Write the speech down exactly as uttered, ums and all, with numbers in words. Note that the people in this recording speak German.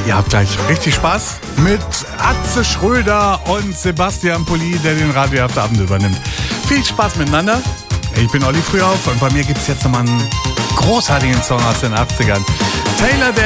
ihr habt gleich richtig Spaß mit Atze Schröder und Sebastian Pulli, der den Radioabend übernimmt. Viel Spaß miteinander. Ich bin Olli Frühauf und bei mir gibt es jetzt nochmal einen großartigen Song aus den achtzigern. Taylor